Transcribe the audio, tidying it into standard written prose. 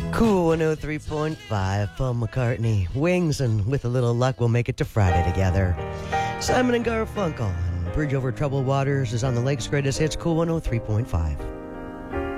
Cool 103.5, Paul McCartney. Wings, and with a little luck, we'll make it to Friday together. Simon and Garfunkel and Bridge Over Troubled Waters is on the Lake's Greatest Hits, Cool 103.5.